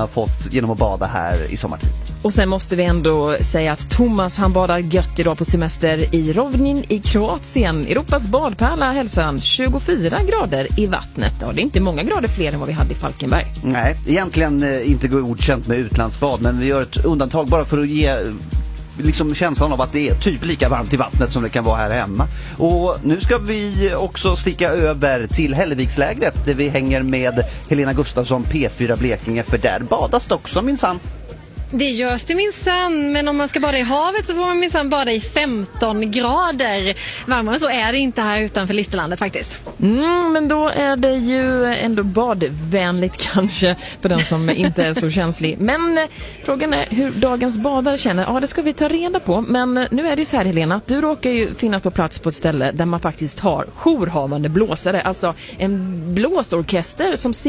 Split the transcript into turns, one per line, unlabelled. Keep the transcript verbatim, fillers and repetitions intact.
har fått genom att bada här i sommartid.
Och sen måste vi ändå säga att Thomas han badar gött idag på semester i Rovnin i Kroatien. Europas badpärla hälsar han tjugofyra grader i vattnet. Ja, det är inte många grader fler än vad vi hade i Falkenberg.
Nej, egentligen eh, inte godkänt med utlandsbad, men vi gör ett undantag bara för att ge liksom känslan av att det är typ lika varmt i vattnet som det kan vara här hemma. Och nu ska vi också sticka över till Hällevikslägret där vi hänger med Helena Gustafsson, P fyra Blekinge, för där badas det också minsann.
Det görs det minsann, men om man ska bada i havet så får man minsann bada i femton grader. Varmare så är det inte här utanför Listerlandet faktiskt.
Mm, men då är det ju ändå badvänligt kanske för den som inte är så känslig. Men eh, frågan är hur dagens badare känner. Ja, det ska vi ta reda på. Men eh, nu är det så här, Helena, att du råkar ju finnas på plats på ett ställe där man faktiskt har jourhavande blåsare. Alltså en blåsorkester som